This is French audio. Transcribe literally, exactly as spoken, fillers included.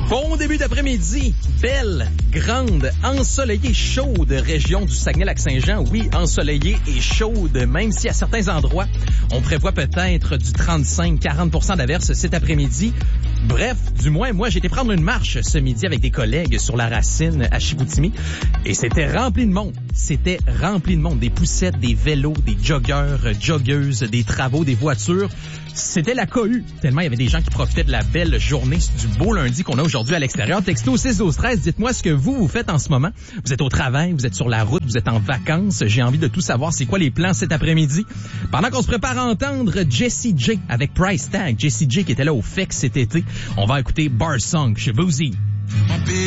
Bon début d'après-midi, belle, grande, ensoleillée, chaude région du Saguenay-Lac-Saint-Jean. Oui, ensoleillée et chaude, même si à certains endroits, on prévoit peut-être du trente-cinq à quarante pour cent d'averses cet après-midi. Bref, du moins, moi, j'ai été prendre une marche ce midi avec des collègues sur la Racine à Chicoutimi et c'était rempli de monde. C'était rempli de monde. Des poussettes, des vélos, des joggeurs, joggeuses, des travaux, des voitures. C'était la cohue, tellement il y avait des gens qui profitaient de la belle journée, du beau lundi qu'on a aujourd'hui à l'extérieur. Texto six douze treize, dites-moi ce que vous, vous faites en ce moment. Vous êtes au travail, vous êtes sur la route, vous êtes en vacances. J'ai envie de tout savoir, c'est quoi les plans cet après-midi. Pendant qu'on se prépare à entendre Jessie J avec Price Tag. Jessie J qui était là au F E C cet été. On va écouter Bar Song chez Boozy.